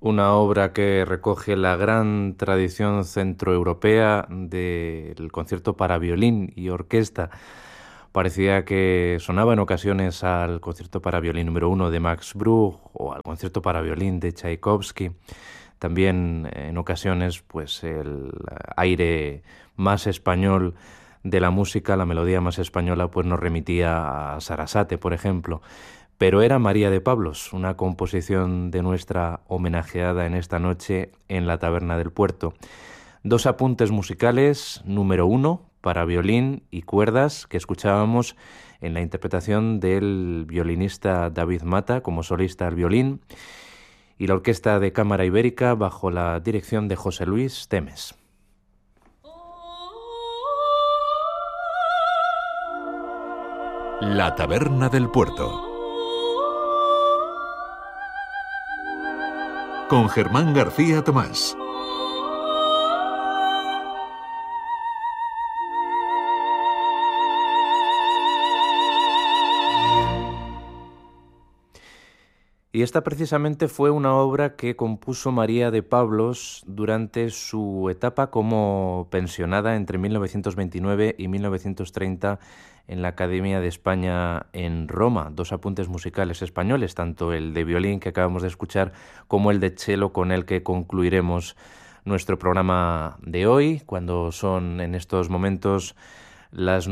Una obra que recoge la gran tradición centroeuropea del concierto para violín y orquesta. Parecía que sonaba en ocasiones al concierto para violín número 1 de Max Bruch o al concierto para violín de Tchaikovsky. También en ocasiones pues el aire más español de la música, la melodía más española, pues nos remitía a Sarasate, por ejemplo. Pero era María de Pablos, una composición de nuestra homenajeada en esta noche en la Taberna del Puerto. Dos apuntes musicales, número 1, para violín y cuerdas, que escuchábamos en la interpretación del violinista David Mata como solista al violín, y la Orquesta de Cámara Ibérica bajo la dirección de José Luis Temes. La Taberna del Puerto, con Germán García Tomás. Y esta precisamente fue una obra que compuso María de Pablos durante su etapa como pensionada entre 1929 y 1930 en la Academia de España en Roma. Dos apuntes musicales españoles, tanto el de violín que acabamos de escuchar como el de cello con el que concluiremos nuestro programa de hoy, cuando son en estos momentos las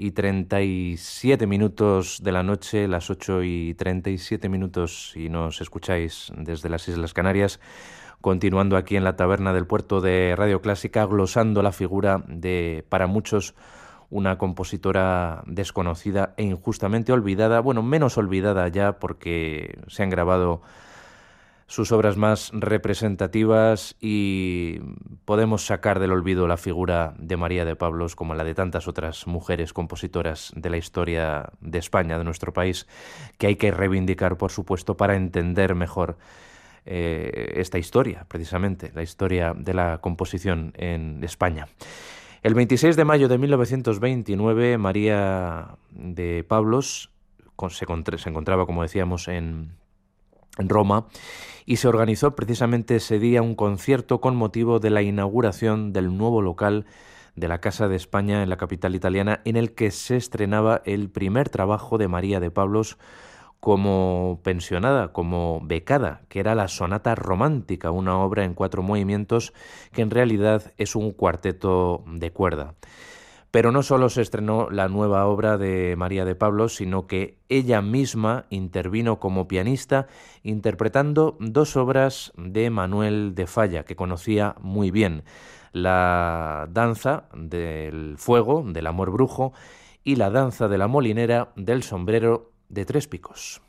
9:37 de la noche, las 8:37 si nos escucháis desde las Islas Canarias, continuando aquí en la Taberna del Puerto de Radio Clásica, glosando la figura de, para muchos, una compositora desconocida e injustamente olvidada, bueno, menos olvidada ya porque se han grabado sus obras más representativas y podemos sacar del olvido la figura de María de Pablos como la de tantas otras mujeres compositoras de la historia de España, de nuestro país, que hay que reivindicar, por supuesto, para entender mejor esta historia, precisamente, la historia de la composición en España. El 26 de mayo de 1929, María de Pablos se encontraba, como decíamos, en Roma, y se organizó precisamente ese día un concierto con motivo de la inauguración del nuevo local de la Casa de España en la capital italiana, en el que se estrenaba el primer trabajo de María de Pablos como pensionada, como becada, que era la Sonata Romántica, una obra en 4 movimientos que en realidad es un cuarteto de cuerda. Pero no solo se estrenó la nueva obra de María de Pablos, sino que ella misma intervino como pianista interpretando 2 obras de Manuel de Falla, que conocía muy bien: la danza del fuego, del amor brujo, y la danza de la molinera, del sombrero de 3 picos.